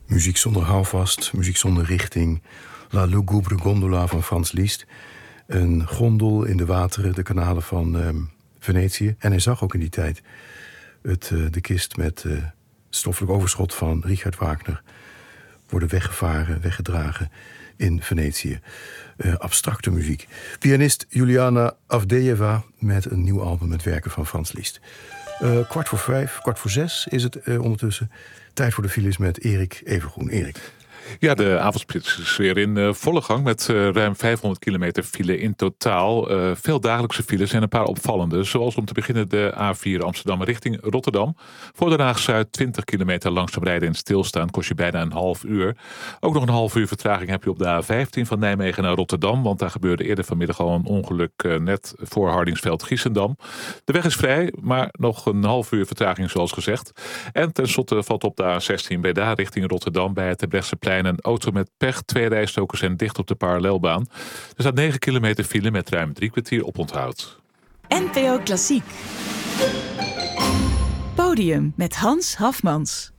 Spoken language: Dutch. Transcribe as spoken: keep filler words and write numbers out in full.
Muziek zonder houvast, muziek zonder richting. La lugubre gondola van Franz Liszt. Een gondel in de wateren, de kanalen van uh, Venetië. En hij zag ook in die tijd het, uh, de kist met uh, stoffelijk overschot van Richard Wagner worden weggevaren, weggedragen in Venetië. Uh, abstracte muziek. Pianist Juliana Avdejeva met een nieuw album met werken van Franz Liszt. Uh, kwart voor vijf, kwart voor zes is het uh, ondertussen. Tijd voor de files met Erik Evengroen. Erik. Ja, de avondspits is weer in uh, volle gang met uh, ruim vijfhonderd kilometer file in totaal. Uh, veel dagelijkse files en een paar opvallende. Zoals om te beginnen de A vier Amsterdam richting Rotterdam. Voor Den Haag-Zuid twintig kilometer langzaam rijden en stilstaan kost je bijna een half uur. Ook nog een half uur vertraging heb je op de A vijftien van Nijmegen naar Rotterdam. Want daar gebeurde eerder vanmiddag al een ongeluk uh, net voor Hardingsveld-Giessendam. De weg is vrij, maar nog een half uur vertraging zoals gezegd. En tenslotte valt op de A zestien Breda richting Rotterdam bij het Terbrechtseplein een auto met pech. Twee rijstokers zijn dicht op de parallelbaan. Er staat negen kilometer file met ruim drie kwartier oponthoud. N P O Klassiek. Podium met Hans Hafmans.